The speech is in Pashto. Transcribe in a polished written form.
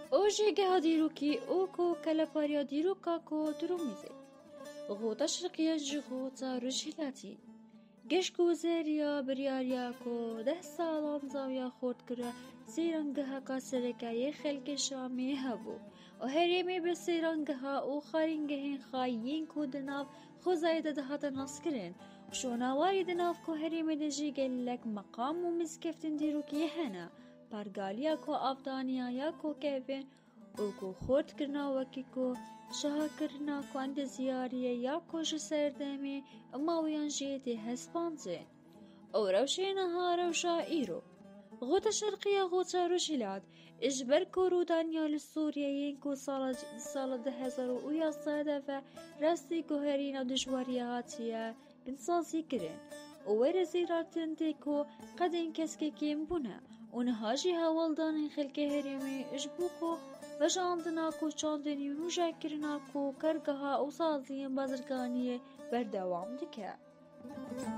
اوجه دیروکی او کو کلپاریا دیروکا کو درومیزه غوطا شرقیا جغوطا رجلاتی گشکو زریا بریاریا کو 10 سالان زاویا خورد کرا سیرانگها کا سرکای خلق شامی هبو و هریمی به سیرانگها او خارنگهین خاین کو دناف خوزایده دهاتا ناسکرین و شوناواری دناف کو هریمی دجی گلک مقام و مزکفتن دیروکی هنا پارگالیا کو افدانیا یا کو کیفین او کو خورد کرنا وکی کو شها کرنا کو اند زیاریه یا کو جسردمی اما ویان جیدی هسپانزین او روشینها روشا ایرو غوطة شرقية غوطة رجلات اجبر كورودانيا للسوريين كو سالة 2011 راستي كوهرين دجوارياتيا بنصاصي كرين ووير زيراتين ديكو قدين كسكي كيم بنا ونهاجي هاولدان خلق هريمي اجبوكو وجاندناكو چاندني ونوجاكرناكو كرقها وصازيين بازرقانية بردوام دكا